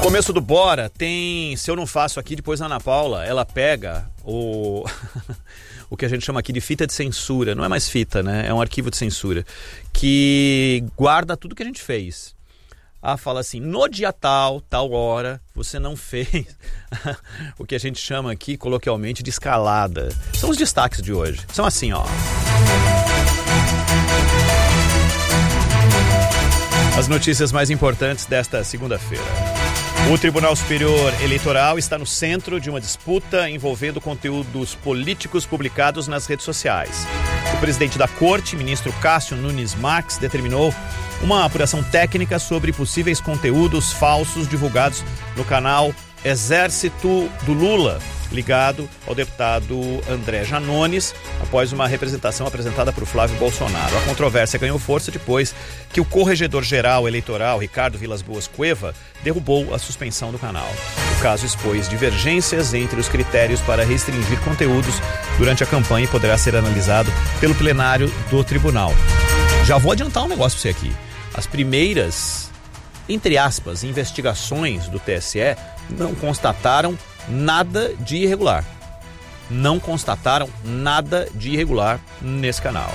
começo do Bora tem, se eu não faço aqui, depois a Ana Paula, ela pega o que a gente chama aqui de fita de censura. Não é mais fita, né? É um arquivo de censura que guarda tudo que a gente fez. Fala assim, no dia tal hora, você não fez o que a gente chama aqui, coloquialmente, de escalada. São os destaques de hoje. São assim, ó. As notícias mais importantes desta segunda-feira. O Tribunal Superior Eleitoral está no centro de uma disputa envolvendo conteúdos políticos publicados nas redes sociais. O presidente da Corte, ministro Cássio Nunes Marques, determinou uma apuração técnica sobre possíveis conteúdos falsos divulgados no canal Exército do Lula, ligado ao deputado André Janones, após uma representação apresentada por Flávio Bolsonaro. A controvérsia ganhou força depois que o corregedor-geral eleitoral, Ricardo Vilas Boas Cueva, derrubou a suspensão do canal. O caso expôs divergências entre os critérios para restringir conteúdos durante a campanha e poderá ser analisado pelo plenário do tribunal. Já vou adiantar um negócio para você aqui. As primeiras, entre aspas, investigações do TSE não constataram nada de irregular. Não constataram nada de irregular nesse canal.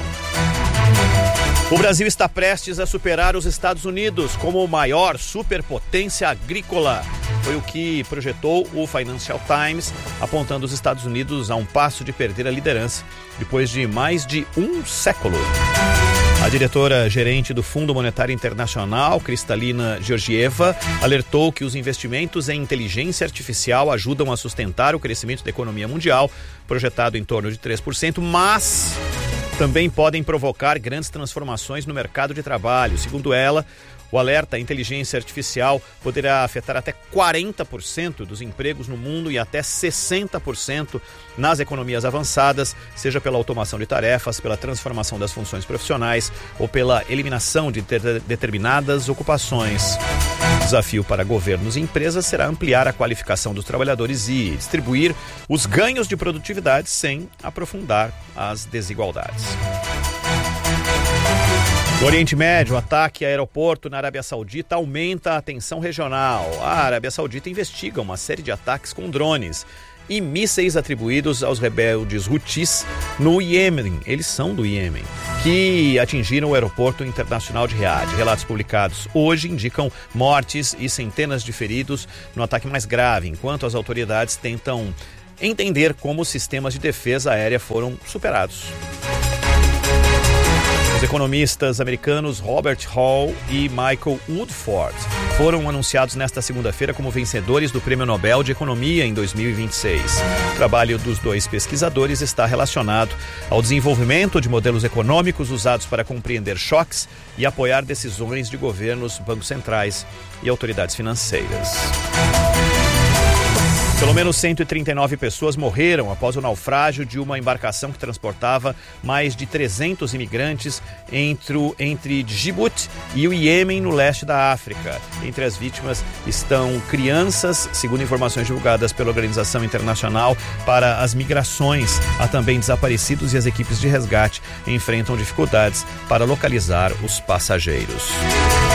O Brasil está prestes a superar os Estados Unidos como o maior superpotência agrícola. Foi o que projetou o Financial Times, apontando os Estados Unidos a um passo de perder a liderança depois de mais de um século. A diretora-gerente do Fundo Monetário Internacional, Kristalina Georgieva, alertou que os investimentos em inteligência artificial ajudam a sustentar o crescimento da economia mundial, projetado em torno de 3%, mas também podem provocar grandes transformações no mercado de trabalho. Segundo ela, o alerta: a inteligência artificial poderá afetar até 40% dos empregos no mundo e até 60% nas economias avançadas, seja pela automação de tarefas, pela transformação das funções profissionais ou pela eliminação de determinadas ocupações. O desafio para governos e empresas será ampliar a qualificação dos trabalhadores e distribuir os ganhos de produtividade sem aprofundar as desigualdades. No Oriente Médio, o ataque a aeroporto na Arábia Saudita aumenta a tensão regional. A Arábia Saudita investiga uma série de ataques com drones e mísseis atribuídos aos rebeldes Houthis no Iêmen. Eles são do Iêmen, que atingiram o aeroporto internacional de Riad. Relatos publicados hoje indicam mortes e centenas de feridos no ataque mais grave, enquanto as autoridades tentam entender como os sistemas de defesa aérea foram superados. Os economistas americanos Robert Hall e Michael Woodford foram anunciados nesta segunda-feira como vencedores do Prêmio Nobel de Economia em 2026. O trabalho dos dois pesquisadores está relacionado ao desenvolvimento de modelos econômicos usados para compreender choques e apoiar decisões de governos, bancos centrais e autoridades financeiras. Pelo menos 139 pessoas morreram após o naufrágio de uma embarcação que transportava mais de 300 imigrantes entre Djibouti e o Iêmen, no leste da África. Entre as vítimas estão crianças, segundo informações divulgadas pela Organização Internacional para as Migrações. Há também desaparecidos e as equipes de resgate enfrentam dificuldades para localizar os passageiros.